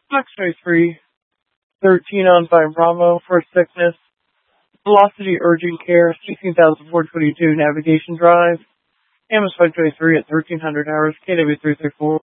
Fox 23, 13 on 5 Bravo, for sickness. Velocity Urgent Care, 16,422 Navigation Drive. Amos 523 at 1300 hours, KW334.